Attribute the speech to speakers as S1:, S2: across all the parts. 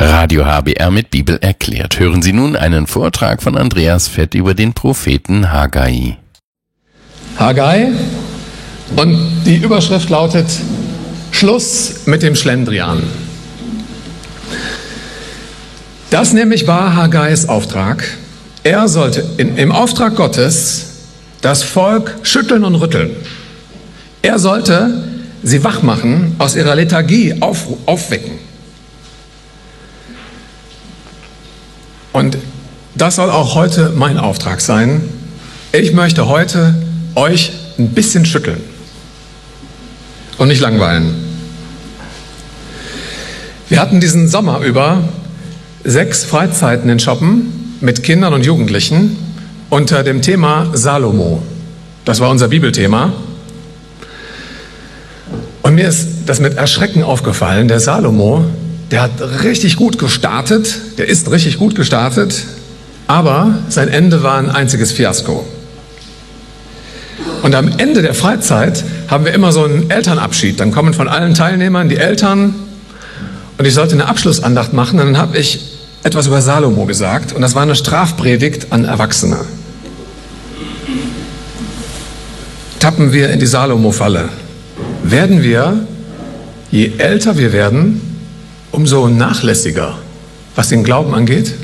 S1: Radio HBR mit Bibel erklärt. Hören Sie nun einen Vortrag von Andreas Fett über den Propheten Haggai.
S2: Haggai, und die Überschrift lautet: Schluss mit dem Schlendrian. Das nämlich war Haggais Auftrag. Er sollte im Auftrag Gottes das Volk schütteln und rütteln. Er sollte sie wachmachen, aus ihrer Lethargie aufwecken. Und das soll auch heute mein Auftrag sein. Ich möchte heute euch ein bisschen schütteln und nicht langweilen. Wir hatten diesen Sommer über 6 Freizeiten in Schoppen mit Kindern und Jugendlichen unter dem Thema Salomo. Das war unser Bibelthema. Und mir ist das mit Erschrecken aufgefallen. Der Salomo, der hat richtig gut gestartet, der ist richtig gut gestartet, aber sein Ende war ein einziges Fiasko. Und am Ende der Freizeit haben wir immer so einen Elternabschied. Dann kommen von allen Teilnehmern die Eltern und ich sollte eine Abschlussandacht machen. Und dann habe ich etwas über Salomo gesagt und das war eine Strafpredigt an Erwachsene. Tappen wir in die Salomo-Falle. Werden wir, je älter wir werden, umso nachlässiger, was den Glauben angeht?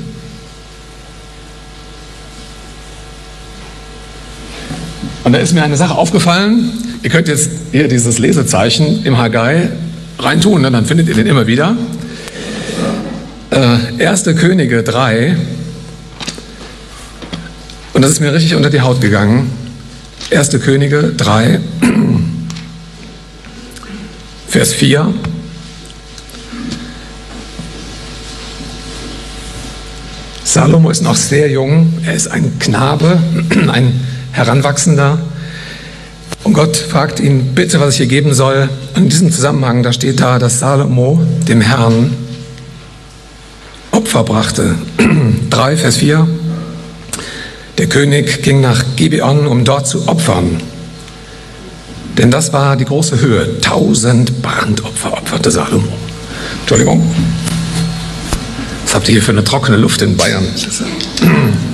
S2: Und da ist mir eine Sache aufgefallen. Ihr könnt jetzt hier dieses Lesezeichen im Haggai reintun, dann findet ihr den immer wieder. 1. Könige 3. Und das ist mir richtig unter die Haut gegangen. 1. Könige 3, Vers 4. Salomo ist noch sehr jung. Er ist ein Knabe, ein Heranwachsender. Und Gott fragt ihn, bitte, was ich hier geben soll. In diesem Zusammenhang, da steht da, dass Salomo dem Herrn Opfer brachte. 3, Vers 4. Der König ging nach Gibeon, um dort zu opfern. Denn das war die große Höhe. 1000 Brandopfer opferte Salomo. Entschuldigung. Was habt ihr hier für eine trockene Luft in Bayern?